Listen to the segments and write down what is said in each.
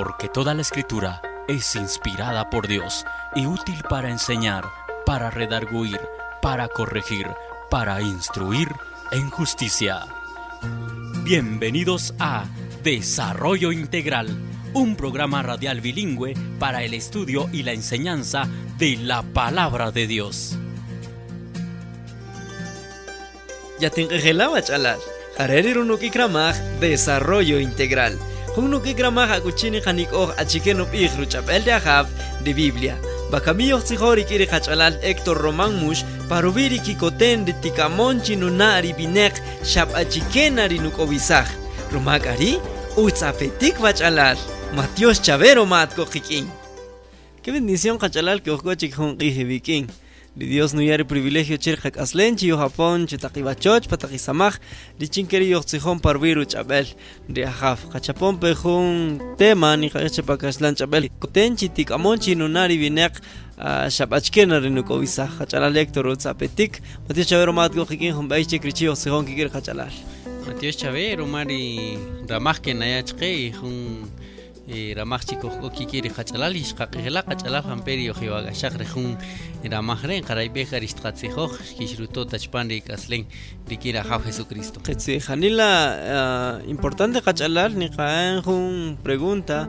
Porque toda la Escritura es inspirada por Dios y útil para enseñar, para redarguir, para corregir, para instruir en justicia. Bienvenidos a Desarrollo Integral, un programa radial bilingüe para el estudio y la enseñanza de la Palabra de Dios. Yatinqejelawach alal, Harerirunukikramaaj Desarrollo Integral. Hunukikramaaj akuchini hanikoj achikenop ichruchapel de ajab de Biblia. Bakamiyoj tzihori kiri hachalal Héctor Román Mush, parubiri kikoten de tikamonchi nunari binek shab achikenari nukobisaj. Rumakari, utzafetik vachalal, Matios Chavero matko jikin. Qué bendición hachalal que osgochik hunqiji viking. Di Dios no yare privilegio cherjak aslenchi yo Japón chetaqibachoch pataqisamaj di chinkeri yo tzihon parviru chabel di ajaf kachapon pejun tema ni khache pakaslan chabel kotenchi tikamonchi nunari binek shabachkena renukobisa khachala lector utzapetik Matios Chavero matgo jikin hon baiche krichi yo tzihon kikir khachalal Matios Chavero mari ramajke nayachqi hun ramajchi kohki kiri khachalal ishqaqila khachalal hamperi yo hiwaga shaqre hun ramajren qaraybejar istqatsihoj kishruto tachpandi kaslen dikira ja Jesucristo qetsi hanila importante khachalal ni qaen hun pregunta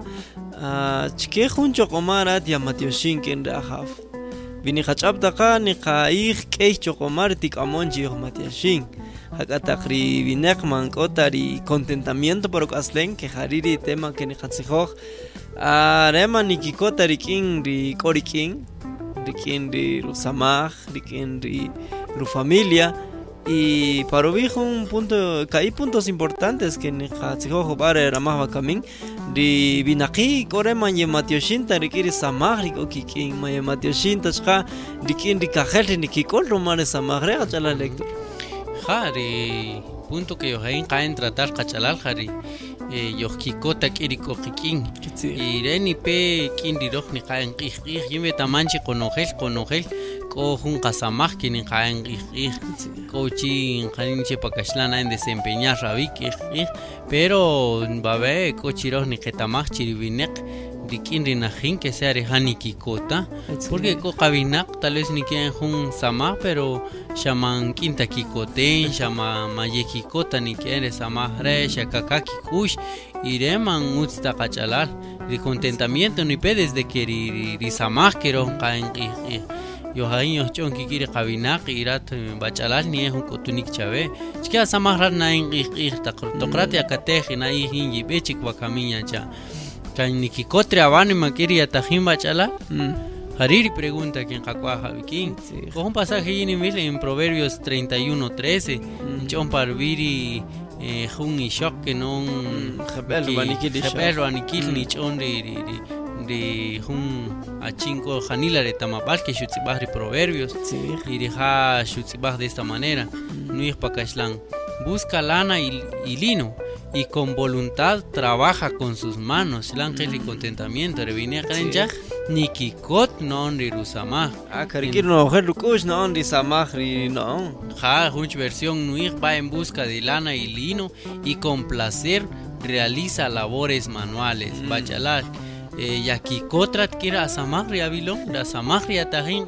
chike hun choqomarat ya Matioshin ken rajaf bini khachabtaqa ni qaig kei choqomar tikamonchi yo Matioshin hakataqri binekman kotari contentamiento por kaslen que hariri tema que ni khatsihoj rema nikikotari kin ri korikin rikin ri rusamaj rikin ri ru familia y parovijo un punto hay puntos importantes que ni khatsihoj bare ramaj kamin ri binaqi koreman ye Matioshin tarikiri samaj ri kokikin ma ye Matioshin tachqa rikin ri kajel nikikol romare samaj re achala lector Jari, punto que yo hain caen tratar cachalal jari, yo kikota kiriko kikin, y reni pe kindiroj ni caen qih, yime tamanchi conogel, kohun casamaj que ni caen qih, cochi janinche pakashlana en desempeñar rabik, pero babe cochiroj ni ketamaj chiribinek. Dikin rinajin que sea rehani kikota porque ko kabinak tal vez ni quieren jun sama pero shaman quinta kikoten shama maye kikota ni quiere sama re shakaka kikush y reman utsta kachalal de contentamiento ni pedes de que ri sama quiero caen yo hain yo chon ki quiere kabinak irat bachalal ni es un kotunik chave chkia sama ran nain taqrati akatej na hinji bechik wakaminya cha Kan nikikotre avani makiri atajin bachala. Hariri pregunta quién jacuaja viking. Con un pasaje en Proverbios 31:13. Chon parviri jun y shock que non jebelo anikil ni chon de jun a cinco janila de tamapal que shutzibah de Proverbios. Y deja shutzibah de esta manera. Nuih pakashlan. Busca lana y lino. Y con voluntad trabaja con sus manos. L'ángel y contentamiento. Revine Krenja. Nikikot non rirusamah. Karikir no rukush non risamah no. Hunch versión nuir va en busca de lana y lino y con placer realiza labores manuales. Bachalal. Yakikotrat kira asamah riabilon. Rasamah riatahin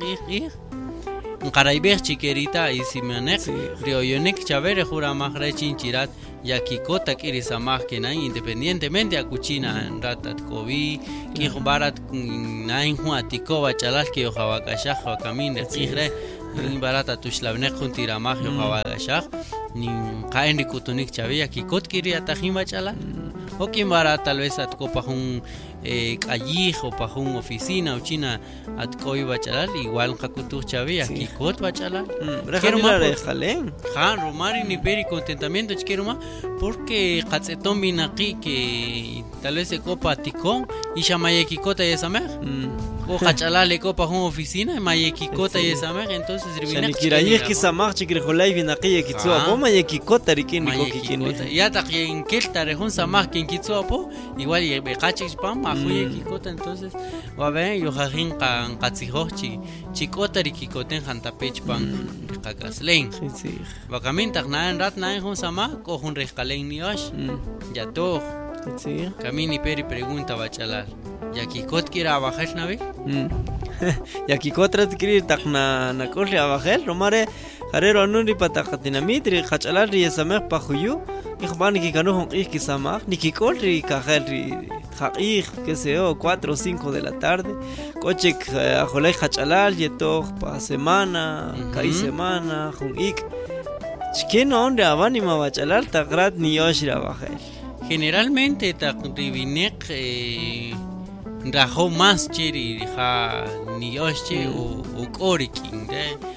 Qaraibej chiquerita y simanek rioyonek chavere jura mahre chinchirat yakikota kirisamaj que nai independientemente a cuchina en ratat kovi que barat nai huatiko bachalal que ojawakashaj wakamin de tigre ni barata tushlavnek juntiramaj ojawakashaj ni caen rikutunik chavia yakikot kiriatajin bachala o quien barata tal vez at copa un allí o para una oficina o china at koi bachalal igual jakutu chavia kikot bachalal quiero más jalen romari ni peri contentamiento quiero más porque katseton binaqi que tal vez se copa tikon y chamaye kikota y esa mer o hachalal le copa una oficina maye kikota y esa mer entonces ribina kirayeh ki samach chikirjolay binaqi kitsu abo maye kikota rikin kokikin ya taqin kelta rejun samach kin kitsu abo igual ye beqachik pam ajuye kikota entonces va ver yo jajin kan qatsihochi chikota rikikoten jantapech pan qakaslen bakamin taqnan rat nan jun samach ko jun rejkalen niosh ya to Sí. Camini peri pregunta bachalal. Yakikot quiera bajar nave? Yakikotra tikiri takna nakorri abajel romare harero anuri patakatinamidri khachalarri yasameh pahuyu ikhbani ki kanuhon ki samah nikikolri kajelri khaqih que se o 4 o 5 de la tarde cochek ajolay khachalal yetoh pa semana kai semana jun ik chkeno onde abani ma bachalal tagrat ni yoshra abajel. Generalmente takrivinek rajo más chiri ja ni osche o korikin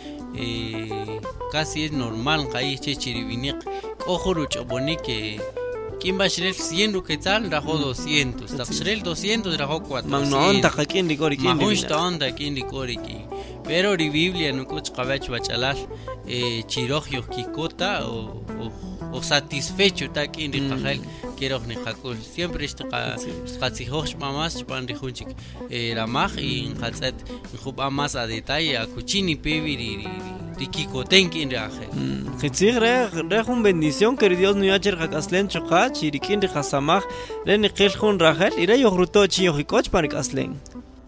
casi es normal kai che chiri vinik ojoru choboni que quien va a ser 100 quetzal rajo 200 taxrel 200 rajo 400 magno onda jakin di korikin mahusta onda kin di korikin pero ri biblia no kuch qabach bachalal chirogio kikota o satisfecho ta kin di qajel quiero ni hakul siempre qatsihosh mamas pan rihunchik ramaj y qatzet khub amas a detalle a kuchini peviri rikikoten kin rajel khitzigre rejun bendición que Dios no yacher hakaslen choqach y rikin de hasamaj len qil khun rajel ira yogruto chi yogikoch pan kaslen.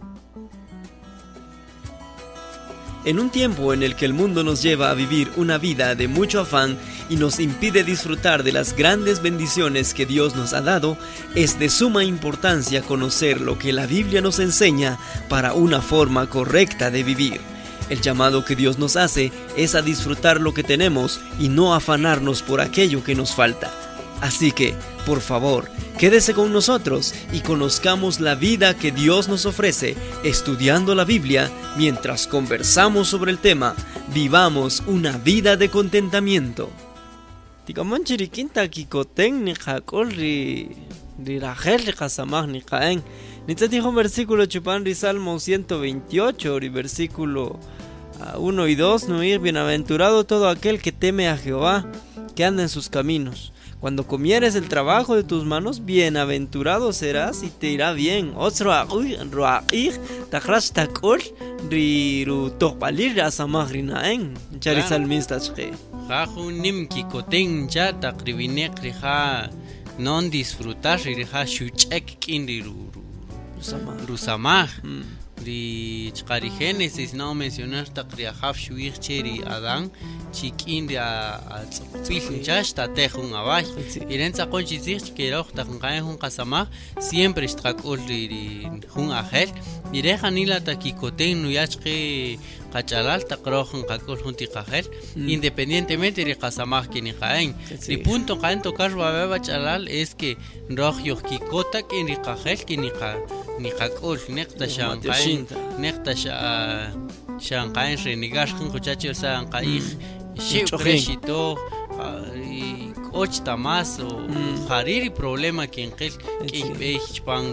En un tiempo en el que el mundo nos lleva a vivir una vida de mucho afán y nos impide disfrutar de las grandes bendiciones que Dios nos ha dado, es de suma importancia conocer lo que la Biblia nos enseña para una forma correcta de vivir. El llamado que Dios nos hace es a disfrutar lo que tenemos y no afanarnos por aquello que nos falta. Así que, por favor, quédese con nosotros y conozcamos la vida que Dios nos ofrece estudiando la Biblia mientras conversamos sobre el tema Vivamos una vida de contentamiento. Tikamon chirikinta kikoten ni jakol ri rajel ri kasamaj ni kaen. Nitzati un versículo chupan ri Salmo 128 ri versículo 1 y 2 no ir bienaventurado todo aquel que teme a Jehová, que anda en sus caminos. Cuando comieres el trabajo de tus manos, bienaventurado serás y te irá bien. Otro roaig, takrash takol, riru topalir asamaghrinaen. Chari salmista chke. Jaju nim kikoten ya takrivinek riha non disfrutar riha shuchek kin rusamah. Ri chqari Génesis no mencionar takriahaf shuich cheri Adán chikin a tsupil chash tatejun abay irenza conchizich que roj takngaen hun qasama siempre istakul ri hun ajel irejanila takikoten nuyachqi qachalal taqrojun qakul junti qajel independientemente ri qasamaj kin qaen ri punto qaen tocar baba chalal es que roj yokikota kin ri qajel kin ni qakul neqta shanqaen neqta shanqaen renigash qin quchacho san qaij Shipre-shito och tamas o hariri problema quien qil qibech pan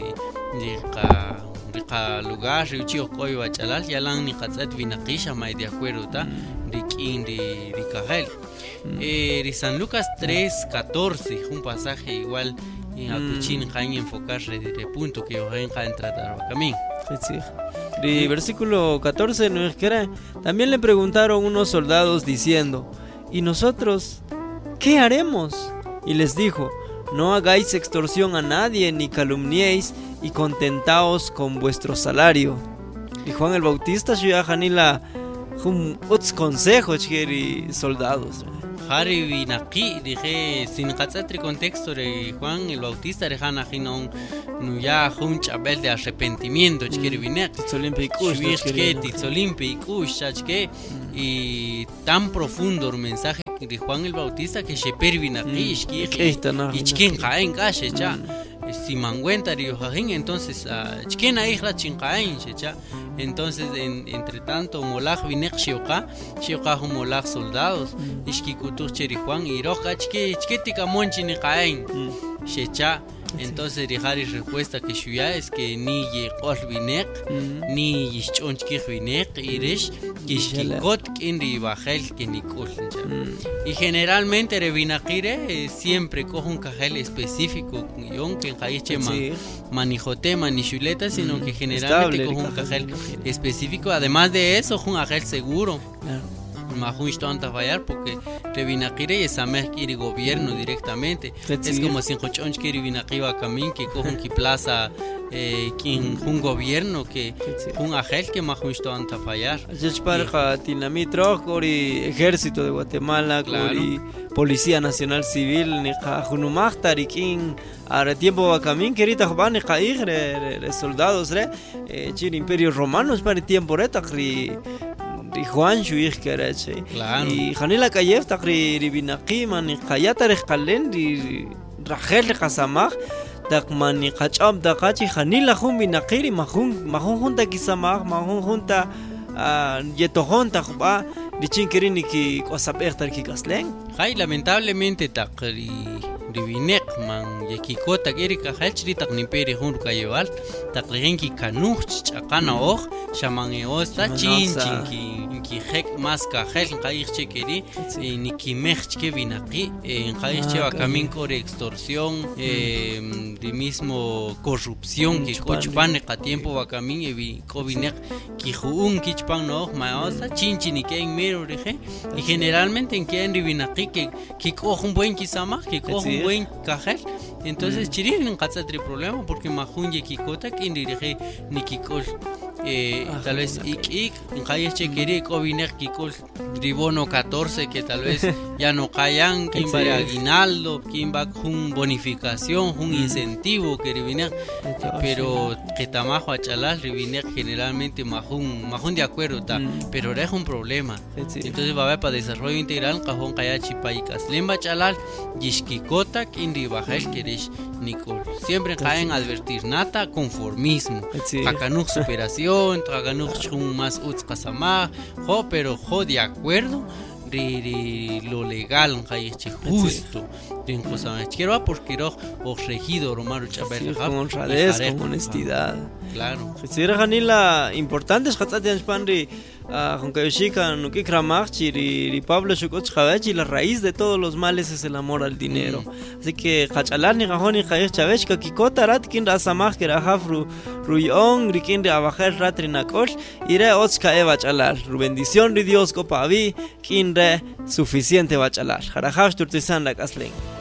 riqa lugar riuchio qoy bachalal yalan ni qatzat vinaqisha may de acuerdo ta riqin ricajel ri San Lucas 3:14 un pasaje igual en acuchin qain enfocar de punto que ojen qain tratar camino. El versículo 14 nos queda. También le preguntaron unos soldados diciendo: ¿y nosotros qué haremos? Y les dijo: no hagáis extorsión a nadie ni calumniéis y contentaos con vuestro salario. Y Juan el Bautista shuyajanila uts consejos y soldados. Hari vinaqi dije sin qatzatri contexto de Juan el Bautista rejana jinon nuya jun chabel de arrepentimiento chkeri vinek titzolimpe y kush chachke y tan profundo el mensaje de Juan el Bautista que se pervinaqi ichkin qaen kashe cha si manguenta riojajín entonces chkena ihla chinqaen cha entonces entre tanto molaj vinek shioqa molaj soldados ishkikutur cheri Juan y roja chketika monchini qaen shecha. Entonces Rihari respuesta que shuya es que ni yqol vinek ni yishchonchki vinek irish kishkikot indi bajel que ni kulcha. Y generalmente revinaqire siempre coge un cajel específico yon que qaiche manijote manishuleta sino que generalmente coge un cajel específico, además de eso un cajel seguro. majun anta fallar porque te vinaqire esa mezquiri gobierno directamente. Es como si en quiere vinaqiva camin que cogen que plaza quien un gobierno que un agel que majun anta fallar. Es para Tinamitro, Cori Ejército de Guatemala, Cori Policía Nacional Civil, ni Junumach Tarikin, ahora tiempo va camin querita van caer soldados chir Imperio Romano para tiempo ri Juan Shuich Kereche y Janila Kayef takri Ribinakiman y Kayata Rekalen y Rachel Kasamach Dakmani Kachab Dakachi Janila Humbinakiri Mahun Junta Kisamach Mahun Junta Yetohon Takba Dichinkirini ki Kosapertar Kikasleng. Hay lamentablemente takri Rivinek man yakikota erika halchri taknimperi hun kayeval takrenki kanuch chakana och shamangeosta chin ki hek maska hel qaich keri niki mechke vinaqi en qaich va camin por extorsión de mismo corrupción que cochpan a tiempo va camin evi covinek ki hun kichpan no maosta chin que en mero reje y generalmente en que en rivinaqi que cojo un buen kisama que cojo buen cajel entonces chirin en catsatri problema porque majun yekikota que dirige nikikol tal vez ik en calle chequeri covinek kikol tribono 14 que tal vez ya no cayan quien va aguinaldo quien va con bonificación un incentivo que rivinek pero que tamajo achalal rivinek generalmente majun de acuerdo ta pero es un problema entonces va a haber para desarrollo integral cajón kayachi paikas lemba chalal yishkikota quien bajel querish Nicole siempre caen a advertir nata conformismo hakanuk superación hakanuk más utzkasama pero de acuerdo lo legal justo quiero porque regido Romaro Chapel con honradez con honestidad claro si la importante es que Junkayushika no que Kramach y Pablo Shukot Chavechi la raíz de todos los males es el amor al dinero así que Hachalar ni Gajoni Jayesh Chavechka Kikota Ratkin Rasamach que Rajafru Ruyon Rikin de Abajer Ratrinakosh ire Otska Eva Chalar bendición de Dios copavi Kinre suficiente Bachalar Jarajash Turtisan la Kasling